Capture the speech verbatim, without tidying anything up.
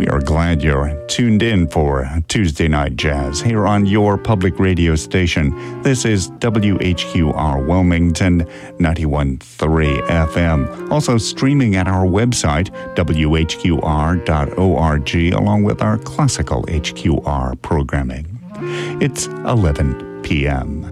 We are glad you're tuned in for Tuesday Night Jazz here on your public radio station. This is W H Q R Wilmington, ninety-one point three F M. Also streaming at our website, W H Q R dot org, along with our classical H Q R programming. It's eleven p.m.